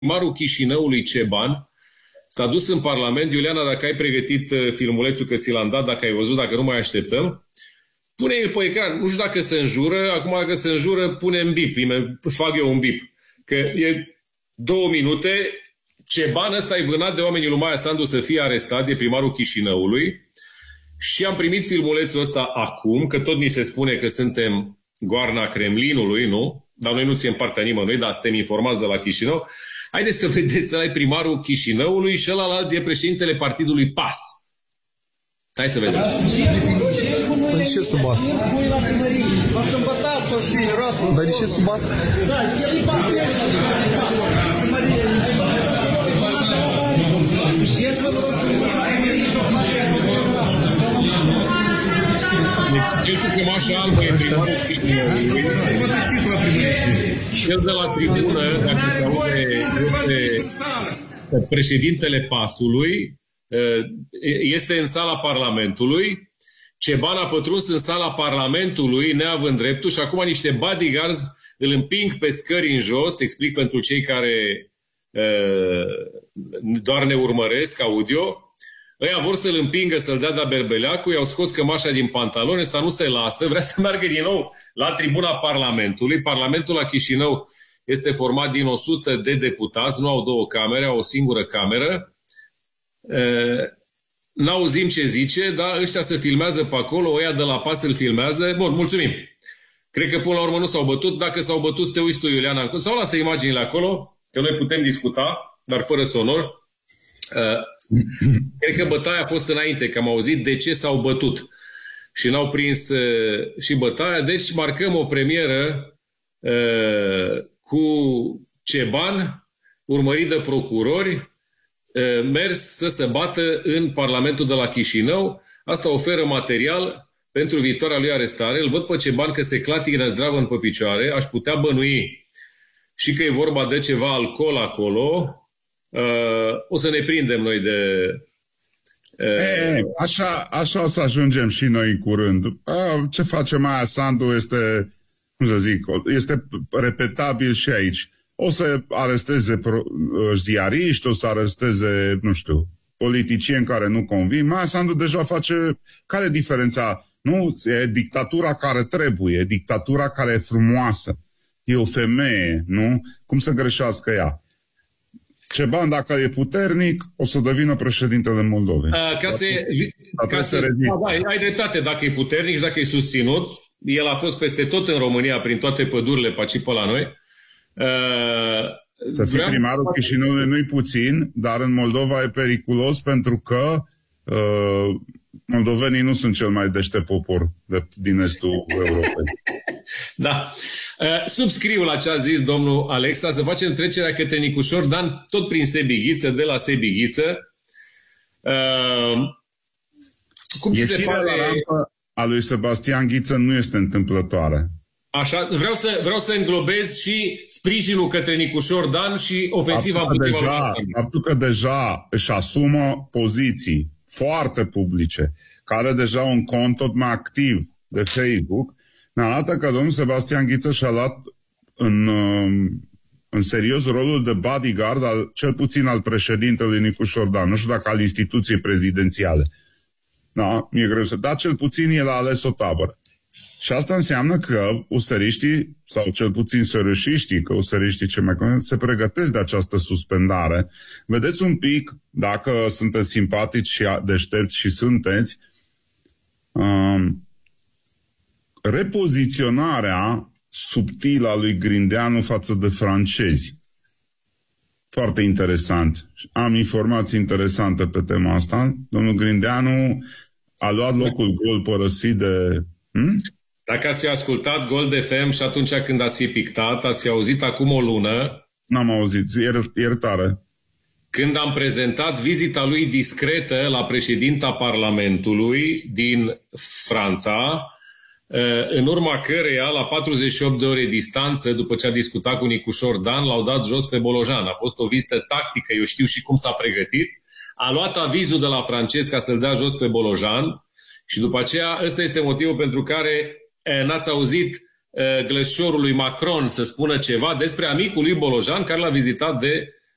primarul Chișinăului Ceban s-a dus în Parlament. Iuliana, dacă ai pregătit filmulețul, că ți l-am dat, dacă ai văzut, dacă nu mai așteptăm, pune-l pe ecran. Nu știu dacă se înjură, acum dacă se înjură, pune-mi bip, fac eu un bip. Că e 2 minute, Ceban ăsta e vânat de oamenii lui Maia Sandu să fie arestat, de primarul Chișinăului, și am primit filmulețul ăsta acum, că tot ni se spune că suntem goarna Kremlinului, nu? Dar noi nu ținem partea nimănui, dar suntem informați de la Chișinău. Haideți să vedeți, ăla e primarul Chișinăului și ăla e președintele partidului PAS. Hai să vedem. De ce să bat? Dar de ce să bat? Cel cu cămașa albă e primarul Chișinăului. Cel de la tribună, dacă se aude, președintele PAS-ului, este în sala Parlamentului. Ceban a pătruns în sala Parlamentului neavând dreptul și acum niște bodyguards îl împing pe scări în jos. Explic pentru cei care doar ne urmăresc audio. Ăia vor să-l împingă, să-l dea de-a berbeleacul, i-au scos cămașa din pantaloni, ăsta nu se lasă, vrea să meargă din nou la tribuna Parlamentului. Parlamentul la Chișinău este format din 100 de deputați, nu au 2 camere, au o singură cameră. N-auzim ce zice, dar ăștia se filmează pe acolo, ăia de la PAS îl filmează. Bun, mulțumim. Cred că până la urmă nu s-au bătut. Dacă s-au bătut, să te uiți tu, Iuliana, sau lasă imaginile acolo, că noi putem discuta, dar fără sonor. Cred că bătaia a fost înainte, că am auzit de ce s-au bătut și n-au prins și bătaia. Deci marcăm o premieră cu Ceban, urmărit de procurori, mers să se bată în Parlamentul de la Chișinău. Asta oferă material pentru viitoarea lui arestare. Îl văd pe Ceban că se clatină zdravăn pe picioare. Aș putea bănui și că e vorba de ceva alcool acolo. O să ne prindem noi de... Așa o să ajungem și noi în curând. Ce face Maia Sandu este, cum să zic, este repetabil și aici. O să aresteze ziariști, o să aresteze, nu știu, politicieni care nu convin. Maia Sandu deja face... Care e diferența? Nu, e dictatura care trebuie, e dictatura care e frumoasă. E o femeie, nu? Cum să greșească ea? Ceban, dacă e puternic, o să devină președintele Moldovei. Ai dreptate, dacă e puternic și dacă e susținut. El a fost peste tot în România, prin toate pădurile pe aici pe la noi. Să fii primarul Chișinăului nu-i puțin, dar în Moldova e periculos pentru că moldovenii nu sunt cel mai deștept popor din estul Europei. Da. Subscriu la ce a zis domnul Alexa, să facem trecerea către Nicușor Dan, tot prin Sebi Ghiță, de la Sebi Ghiță. Cum ți se pare... la rampă a lui Sebastian Ghiță nu este întâmplătoare. Așa, vreau să înglobez și sprijinul către Nicușor Dan și ofensiva împotriva. Faptul că deja își asumă poziții foarte publice, care are deja un cont tot mai activ de Facebook, ne arată că domnul Sebastian Ghiță și-a luat în serios rolul de bodyguard, cel puțin al președintelui Nicușor Dan. Nu știu dacă al instituției prezidențiale. Da, mi-e greu să... Dar cel puțin el a ales o tabără. Și asta înseamnă că useriștii, sau cel puțin sărâșiștii, că useriștii ce mai cunosc, se pregătesc de această suspendare. Vedeți un pic, dacă sunteți simpatici și deștepți și sunteți, repoziționarea subtilă a lui Grindeanu față de francezi. Foarte interesant. Am informații interesante pe tema asta. Domnul Grindeanu a luat locul gol părăsit de... Dacă ați fi ascultat Gold FM și atunci când ați fi pictat, ați fi auzit acum o lună... N-am auzit, iertare. Când am prezentat vizita lui discretă la președinta Parlamentului din Franța, în urma căreia, la 48 de ore distanță, după ce a discutat cu Nicușor Dan, l-au dat jos pe Bolojan. A fost o vizită tactică, eu știu și cum s-a pregătit. A luat avizul de la francez ca să-l dea jos pe Bolojan și după aceea, ăsta este motivul pentru care n-ați auzit glășorul lui Macron să spună ceva despre amicul lui Bolojan, care l-a vizitat de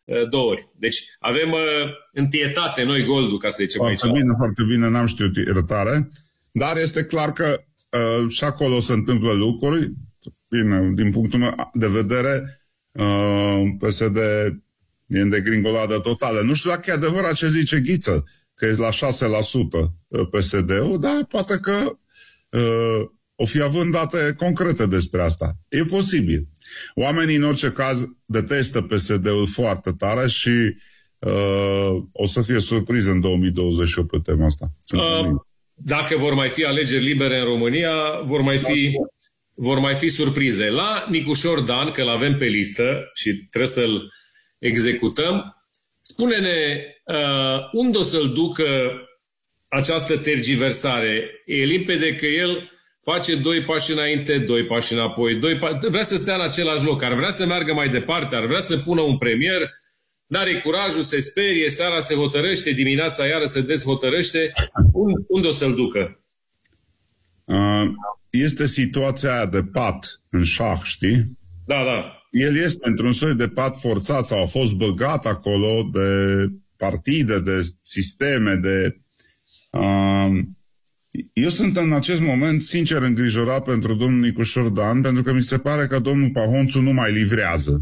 2 ori. Deci avem întietate noi Goldul, ca să zicem aici. Foarte bine, foarte bine, n-am știut, iertare. Dar este clar că și acolo se întâmplă lucruri. Bine, din punctul meu de vedere, PSD e în degringoladă totală. Nu știu dacă e adevărat ce zice Ghiță, că e la 6% PSD-ul, dar poate că o fi având date concrete despre asta. E posibil. Oamenii, în orice caz, detestă PSD-ul foarte tare și o să fie surpriză în 2028 pe tema asta. Dacă vor mai fi alegeri libere în România, vor mai fi surprize. La Nicușor Dan, că l-avem pe listă și trebuie să-l executăm, spune-ne unde o să-l ducă această tergiversare. E limpede că el face 2 pași înainte, 2 pași înapoi, vrea să stea în același loc, ar vrea să meargă mai departe, ar vrea să pună un premier, n-are curajul, se sperie, seara se hotărăște, dimineața iară se deshotărăște. Unde o să-l ducă? Este situația de pat în șah, știi? Da. El este într-un soi de pat forțat sau a fost băgat acolo de partide, de sisteme, de... Eu sunt în acest moment sincer îngrijorat pentru domnul Nicușor Dan, pentru că mi se pare că domnul Pahonțu nu mai livrează.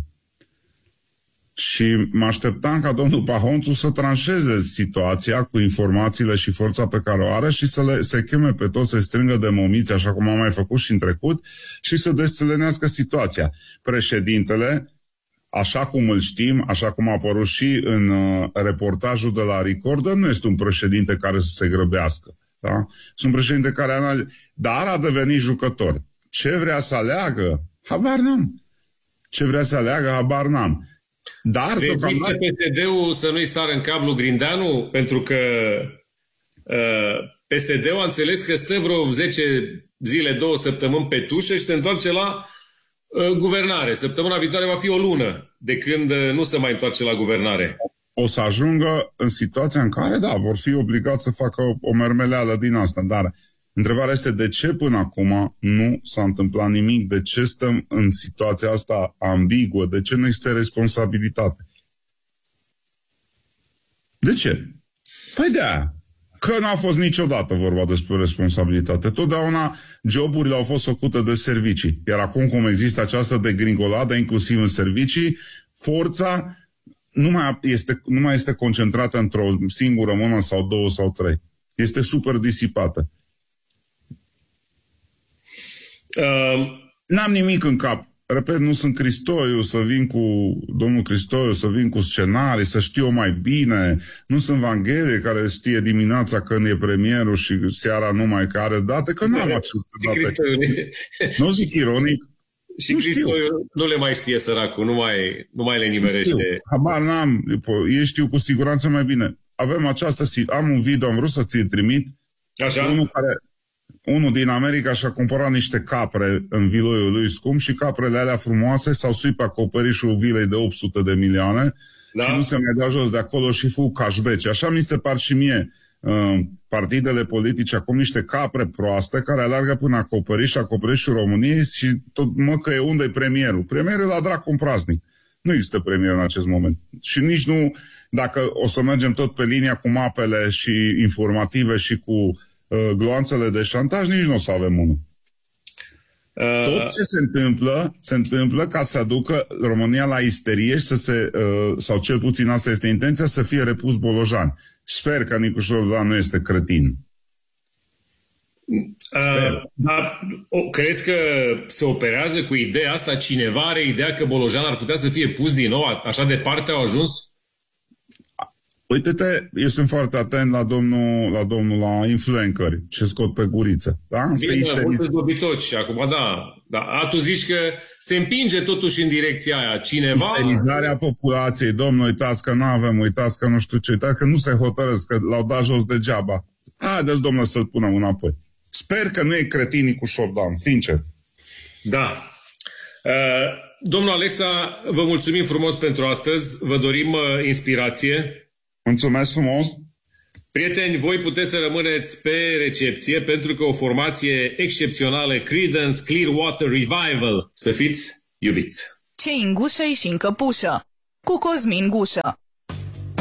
Și mă așteptam ca domnul Pahonțu să tranșeze situația cu informațiile și forța pe care o are și să cheme pe toți, să strângă de momiți, așa cum am mai făcut și în trecut, și să desțelenească situația. Președintele, așa cum îl știm, așa cum a apărut și în reportajul de la Recorder, nu este un președinte care să se grăbească. Da? Sunt președinte care dar a devenit jucător. Ce vrea să aleagă? Habar n-am. Ce vrea să aleagă? Habar n-am. Dar deocamdată PSD-ul să nu-i sară în cap lui Grindeanu, pentru că PSD-ul a înțeles că stă vreo 10 zile, 2 săptămâni pe tușă și se întoarce la guvernare. Săptămâna viitoare va fi o lună de când nu se mai întoarce la guvernare. O să ajungă în situația în care, da, vor fi obligați să facă o mermeleală din asta, dar întrebarea este de ce până acum nu s-a întâmplat nimic, de ce stăm în situația asta ambiguă, de ce nu este responsabilitate. De ce? Păi de-aia. Că n-a fost niciodată vorba despre responsabilitate. Totdeauna joburile au fost făcute de servicii. Iar acum cum există această degringoladă, inclusiv în servicii, forța nu mai este concentrată într-o singură mână sau 2 sau 3. Este super disipată. N-am nimic în cap. Repet, nu sunt Cristoiu să vin cu domnul Cristoiu, să vin cu scenarii, să știu mai bine. Nu sunt Vanghelie care știe dimineața când e premierul și seara numai că are date, că n-am aceste date. Nu zic ironic. Și Cristoiu nu le mai știe săracul, nu mai le nimerește. Habar n-am, ei știu cu siguranță mai bine. Avem am un video, am vrut să ți-l trimit. Așa? Unul din America și-a cumpărat niște capre în viloiul lui scump și caprele alea frumoase s-au suit pe acoperișul vilei de 800 de milioane și nu se mai dea jos de acolo și fu cașbeci. Așa mi se par și mie partidele politice acum niște capre proaste care alargă până acoperișul României și tot că e unde e premierul. Premierul la dracu în praznic. Nu există premier în acest moment. Și nici nu, dacă o să mergem tot pe linia cu mapele și informative și cu gloanțele de șantaj, nici nu o să avem unul. Tot ce se întâmplă ca să aducă România la isterie și sau cel puțin asta este intenția, să fie repus Bolojan. Sper că Nicușor Dan nu este cretin. Crezi că se operează cu ideea asta? Cineva are ideea că Bolojan ar putea să fie pus din nou? Așa departe au ajuns? Uite-te, eu sunt foarte atent la influenceri, ce scot pe guriță. Da? Bine, mulți dobitoci acum, da. Tu zici că se împinge totuși în direcția aia. Cineva... Isterizarea populației, domnule, uitați că nu avem, uitați că nu știu ce, uitați că nu se hotărăsc, că l-au dat jos degeaba. Haideți, domnule, să-l punem înapoi. Sper că nu e cretin Nicușor Dan, sincer. Da. Domnul Alexa, vă mulțumim frumos pentru astăzi. Vă dorim inspirație. Mulțumesc frumos! Prieteni, voi puteți să rămâneți pe recepție pentru că o formație excepțională, Creedence Clearwater Revival. Să fiți iubiți! Ce în gușă și în căpușă. cu Cosmin Gușă.